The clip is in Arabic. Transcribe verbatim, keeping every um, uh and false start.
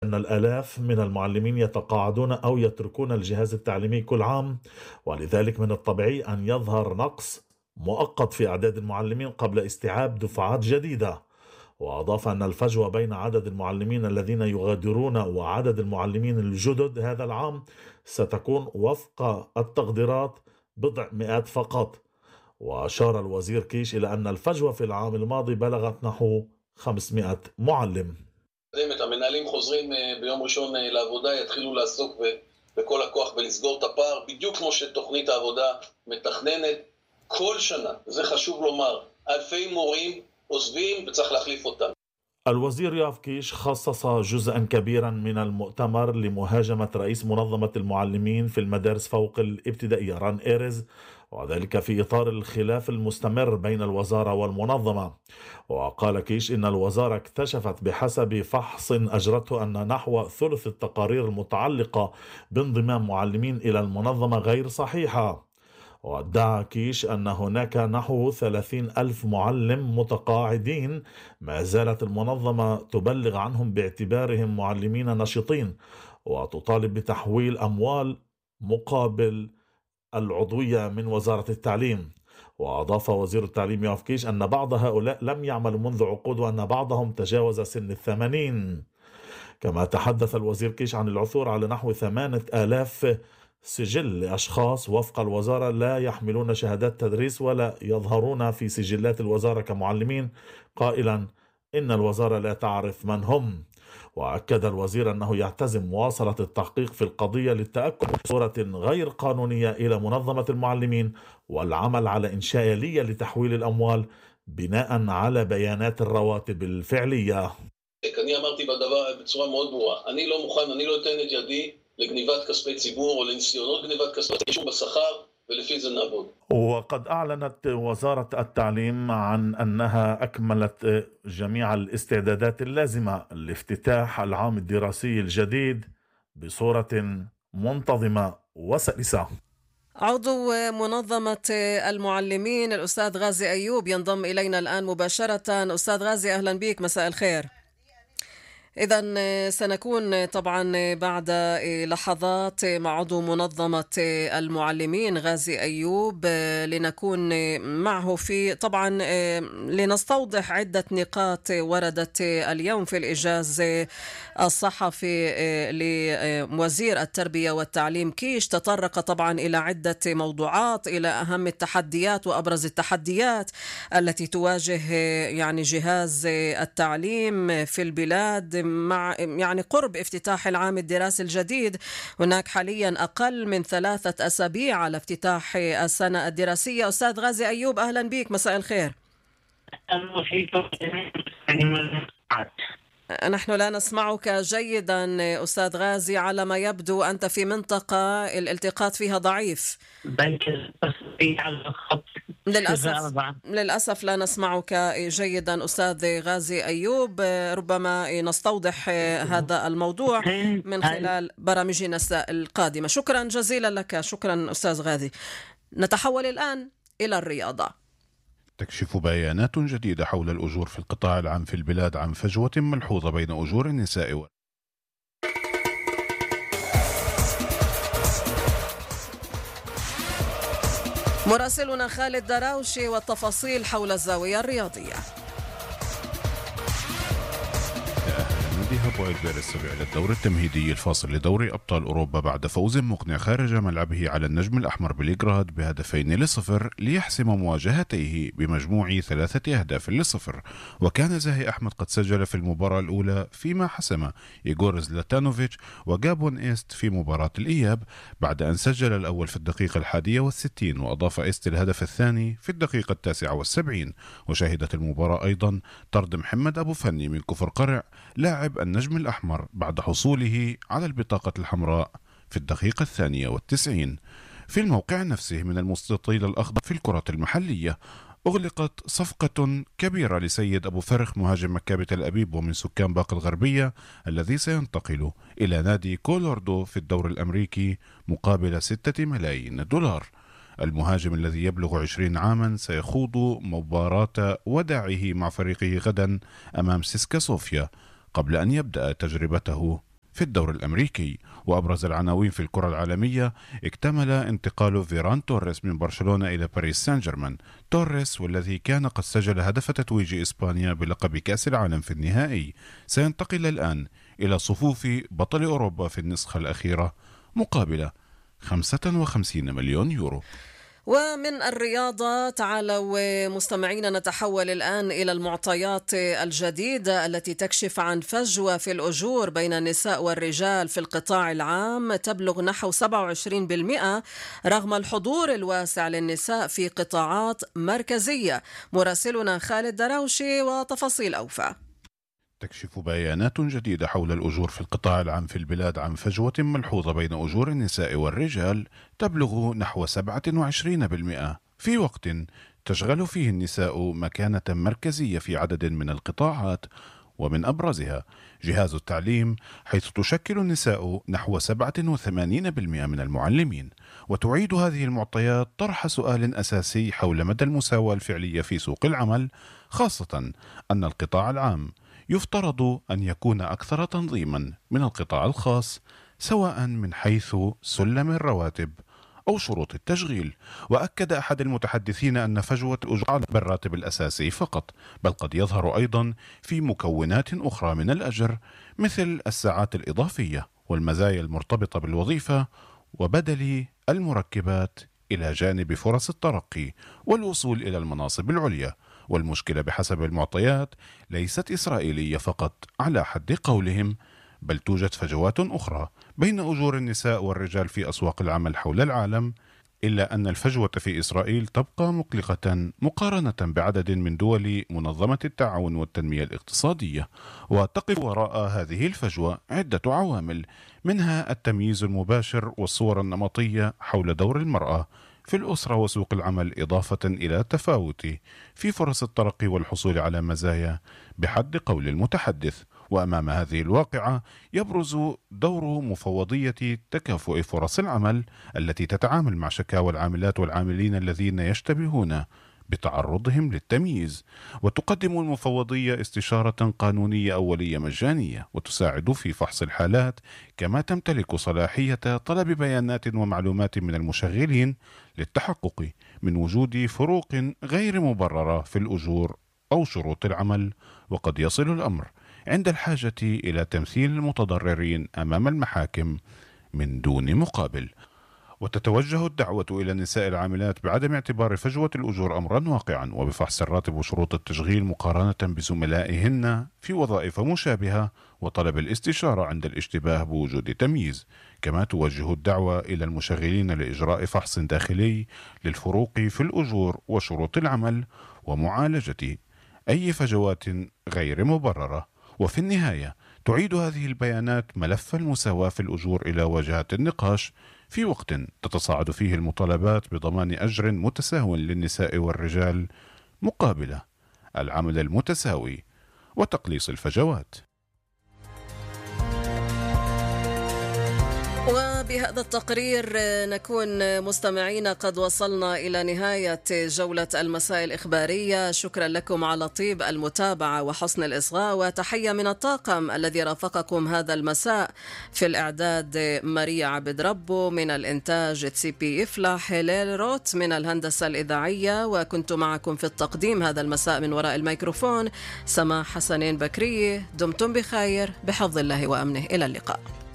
أن الآلاف من المعلمين يتقاعدون أو يتركون الجهاز التعليمي كل عام، ولذلك من الطبيعي أن يظهر نقص مؤقت في أعداد المعلمين قبل استيعاب دفعات جديدة. وأضاف أن الفجوة بين عدد المعلمين الذين يغادرون وعدد المعلمين الجدد هذا العام ستكون وفق التقديرات بضع مئات فقط. وأشار الوزير كيش إلى أن الفجوة في العام الماضي بلغت نحو خمسمئة معلم. המנהלים חוזרים ביום ראשון לעבודה, יתחילו לעסוק בכל הכוח ולסגור את הפער, בדיוק כמו שתוכנית העבודה מתכננת כל שנה. זה חשוב לומר, אלפי מורים עוזבים וצריך להחליף אותם. الوزير يوآف كيش خصص جزءا كبيرا من المؤتمر لمهاجمة رئيس منظمة المعلمين في المدارس فوق الابتدائية ران إيرز، وذلك في إطار الخلاف المستمر بين الوزارة والمنظمة. وقال كيش إن الوزارة اكتشفت بحسب فحص أجرته أن نحو ثلث التقارير المتعلقة بانضمام معلمين إلى المنظمة غير صحيحة. وادعى كيش أن هناك نحو ثلاثين ألف معلم متقاعدين ما زالت المنظمة تبلغ عنهم باعتبارهم معلمين نشطين، وتطالب بتحويل أموال مقابل العضوية من وزارة التعليم. وأضاف وزير التعليم يوآف كيش أن بعض هؤلاء لم يعملوا منذ عقود وأن بعضهم تجاوز سن الثمانين. كما تحدث الوزير كيش عن العثور على نحو ثمانية آلاف سجل لأشخاص وفق الوزارة لا يحملون شهادات تدريس ولا يظهرون في سجلات الوزارة كمعلمين، قائلا إن الوزارة لا تعرف من هم. وأكد الوزير أنه يعتزم مواصلة التحقيق في القضية للتأكد بصورة غير قانونية إلى منظمة المعلمين والعمل على إنشاء آلية لتحويل الأموال بناء على بيانات الرواتب الفعلية. אני אמרתי בדבר בצורה מאוד ברורה, אני לא מוכן, אני לא אתן את ידי לגניבת כספי ציבור או לניסיונות גניבת כספי ציבור בשכר, ולפי זה נעבוד. وقد أعلنت وزارة التعليم عن أنها أكملت جميع الاستعدادات اللازمة لافتتاح العام الدراسي الجديد بصورة منتظمة وسلسة. عضو منظمة المعلمين الأستاذ غازي أيوب ينضم إلينا الآن مباشرة. أستاذ غازي أهلا بك، مساء الخير. إذن سنكون طبعا بعد لحظات مع عضو منظمة المعلمين غازي أيوب لنكون معه في طبعا لنستوضح عدة نقاط وردت اليوم في الإجاز الصحفي لوزير التربية والتعليم كيش. تطرق طبعا إلى عدة موضوعات، إلى أهم التحديات وأبرز التحديات التي تواجه يعني جهاز التعليم في البلاد مع يعني قرب افتتاح العام الدراسي الجديد. هناك حاليا أقل من ثلاثة أسابيع على افتتاح السنة الدراسية. أستاذ غازي أيوب أهلا بك، مساء الخير. نحن لا نسمعك جيدا أستاذ غازي، على ما يبدو أنت في منطقة الالتقاط فيها ضعيف. للأسف للأسف لا نسمعك جيدا أستاذ غازي أيوب. ربما نستوضح هذا الموضوع من خلال برامجنا القادمة. شكرا جزيلا لك، شكرا أستاذ غازي. نتحول الآن إلى الرياضة. تكشف بيانات جديدة حول الأجور في القطاع العام في البلاد عن فجوة ملحوظة بين أجور النساء و... مراسلنا خالد دراوشي والتفاصيل حول الزاوية الرياضية. ذهب ويلبير السبع إلى الدور التمهيدي الفاصل لدوري أبطال أوروبا بعد فوز مقنع خارج ملعبه على النجم الأحمر بليغراد بهدفين لصفر ليحسم مواجهتيه بمجموع ثلاثة أهداف لصفر. وكان زاهي أحمد قد سجل في المباراة الأولى، فيما حسم إيغور زلاتانوفيتش وجابون إيست في مباراة الإياب بعد أن سجل الأول في الدقيقة الحادية والستين، وأضاف إيست الهدف الثاني في الدقيقة التاسعة والسبعين. وشهدت المباراة أيضا طرد محمد أبو فني من كفر قرع لاعب النجم الأحمر بعد حصوله على البطاقة الحمراء في الدقيقة الثانية والتسعين. في الموقع نفسه من المستطيل الأخضر في الكرة المحلية أغلقت صفقة كبيرة لسيد أبو فرخ مهاجم مكابة تل أبيب ومن سكان باقة الغربية الذي سينتقل إلى نادي كولوردو في الدور الأمريكي مقابل ستة ملايين دولار. المهاجم الذي يبلغ عشرين عاما سيخوض مباراة وداعه مع فريقه غدا أمام سيسكا صوفيا قبل أن يبدأ تجربته في الدوري الأمريكي. وأبرز العناوين في الكرة العالمية: اكتمل انتقال فيران توريس من برشلونة إلى باريس سان جيرمان. توريس والذي كان قد سجل هدف تتويج إسبانيا بلقب كأس العالم في النهائي سينتقل الآن إلى صفوف بطل أوروبا في النسخة الأخيرة مقابل خمسة وخمسين مليون يورو. ومن الرياضة تعالوا مستمعين نتحول الآن إلى المعطيات الجديدة التي تكشف عن فجوة في الأجور بين النساء والرجال في القطاع العام تبلغ نحو سبعة وعشرين بالمئة رغم الحضور الواسع للنساء في قطاعات مركزية. مراسلنا خالد دراوشي وتفاصيل أوفى. تكشف بيانات جديدة حول الأجور في القطاع العام في البلاد عن فجوة ملحوظة بين أجور النساء والرجال تبلغ نحو سبعة وعشرين بالمئة في وقت تشغل فيه النساء مكانة مركزية في عدد من القطاعات، ومن أبرزها جهاز التعليم، حيث تشكل النساء نحو سبعة وثمانين بالمئة من المعلمين. وتعيد هذه المعطيات طرح سؤال أساسي حول مدى المساواة الفعلية في سوق العمل، خاصة أن القطاع العام يفترض أن يكون أكثر تنظيما من القطاع الخاص، سواء من حيث سلم الرواتب أو شروط التشغيل. وأكد أحد المتحدثين أن فجوة الأجور بالراتب الأساسي فقط، بل قد يظهر أيضا في مكونات أخرى من الأجر مثل الساعات الإضافية والمزايا المرتبطة بالوظيفة وبدل المركبات، إلى جانب فرص الترقي والوصول إلى المناصب العليا. والمشكلة بحسب المعطيات ليست إسرائيلية فقط على حد قولهم، بل توجد فجوات أخرى بين أجور النساء والرجال في أسواق العمل حول العالم، إلا أن الفجوة في إسرائيل تبقى مقلقة مقارنة بعدد من دول منظمة التعاون والتنمية الاقتصادية. وتقف وراء هذه الفجوة عدة عوامل، منها التمييز المباشر والصور النمطية حول دور المرأة في الأسرة وسوق العمل، إضافة إلى تفاوت في فرص الترقي والحصول على مزايا بحد قول المتحدث. وأمام هذه الواقعة يبرز دور مفوضية تكافؤ فرص العمل التي تتعامل مع شكاوى العاملات والعاملين الذين يشتبهون بتعرضهم للتمييز. وتقدم المفوضية استشارة قانونية أولية مجانية وتساعد في فحص الحالات، كما تمتلك صلاحية طلب بيانات ومعلومات من المشغلين للتحقق من وجود فروق غير مبررة في الأجور أو شروط العمل. وقد يصل الأمر عند الحاجة إلى تمثيل المتضررين أمام المحاكم من دون مقابل. وتتوجه الدعوة إلى النساء العاملات بعدم اعتبار فجوة الأجور أمرا واقعا، وبفحص الراتب وشروط التشغيل مقارنة بزملائهن في وظائف مشابهة، وطلب الاستشارة عند الاشتباه بوجود تمييز. كما توجه الدعوة إلى المشغلين لإجراء فحص داخلي للفروق في الأجور وشروط العمل ومعالجة أي فجوات غير مبررة. وفي النهاية تعيد هذه البيانات ملف المساواة في الأجور إلى واجهة النقاش في وقت تتصاعد فيه المطالبات بضمان أجر متساو للنساء والرجال مقابل العمل المتساوي وتقليص الفجوات. وبهذا التقرير نكون مستمعين قد وصلنا إلى نهاية جولة المساء الإخبارية. شكرا لكم على طيب المتابعة وحسن الإصغاء، وتحية من الطاقم الذي رافقكم هذا المساء. في الإعداد ماريا عبد ربو، من الإنتاج تسي بي إفلاح، هلال روت من الهندسة الإذاعية، وكنت معكم في التقديم هذا المساء من وراء الميكروفون سماح حسنين بكرية. دمتم بخير بحفظ الله وأمنه، إلى اللقاء.